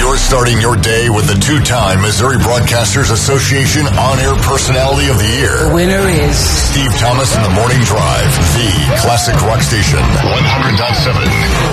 You're starting your day with the two-time Missouri Broadcasters Association On-Air Personality of the Year. The winner is Steve Thomas in the Morning Drive, the classic rock station, 100.7.